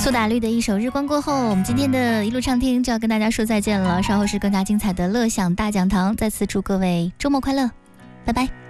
苏打绿的一首《日光过后》，我们今天的一路畅听就要跟大家说再见了。稍后是更加精彩的乐享大讲堂，再次祝各位周末快乐，拜拜。